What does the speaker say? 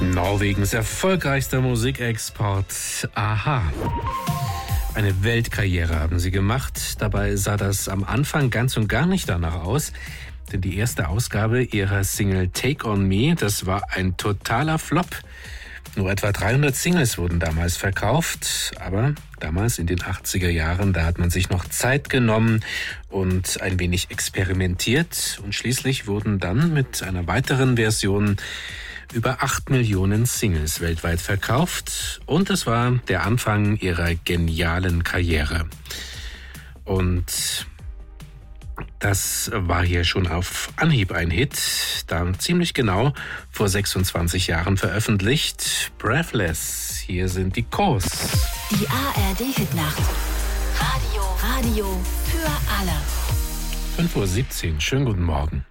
Norwegens erfolgreichster Musikexport, a-ha. Eine Weltkarriere haben sie gemacht. Dabei sah das am Anfang ganz und gar nicht danach aus. Denn die erste Ausgabe ihrer Single Take On Me, das war ein totaler Flop. Nur etwa 300 Singles wurden damals verkauft. Aber damals in den 80er Jahren, da hat man sich noch Zeit genommen und ein wenig experimentiert. Und schließlich wurden dann mit einer weiteren Version über 8 Millionen Singles weltweit verkauft. Und es war der Anfang ihrer genialen Karriere. Und das war hier schon auf Anhieb ein Hit, da ziemlich genau vor 26 Jahren veröffentlicht. Breathless, hier sind die Kors. Die ARD-Hitnacht. Radio für alle. 5:17 Uhr, schönen guten Morgen.